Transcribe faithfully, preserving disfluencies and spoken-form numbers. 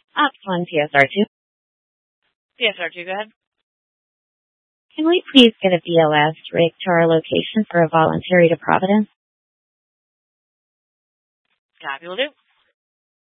Ops one, P S R two. P S R two, go ahead. Can we please get a B L S rig to our location for a voluntary to Providence? Copy will do.